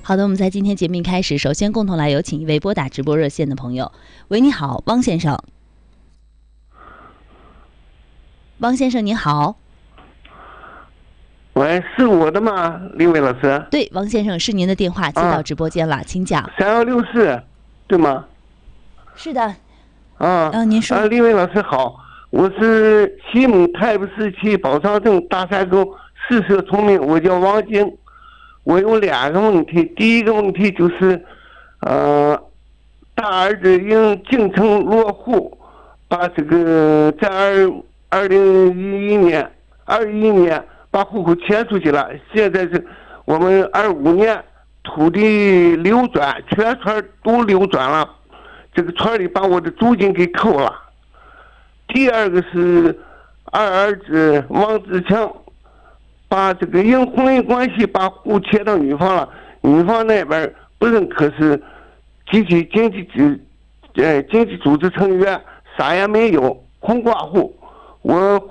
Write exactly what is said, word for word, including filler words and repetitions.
好的，我们在今天节目一开始，首先共同来有请一位拨打直播热线的朋友。喂，你好，汪先生。汪先生您好。 喂，是我的吗？林伟老师。 对，汪先生是您的电话接到直播间了，啊、请讲。 三幺六四，对吗？ 是的。 啊， 嗯，您说。 啊，林伟老师好，我是西蒙泰布斯期宝昌镇大山沟四社村民，我叫王晶。我有两个问题，第一个问题就是，呃，大儿子因进城落户，把这个在二二零一一年二一年把户口迁出去了，现在是我们二五年土地流转，全村都流转了，这个村里把我的租金给扣了。第二个是二儿子王志强。把这个因婚姻关系把户迁到女方了，女方那边不认可，是集体经济组，呃，经济组织成员，啥也没有，空挂户。我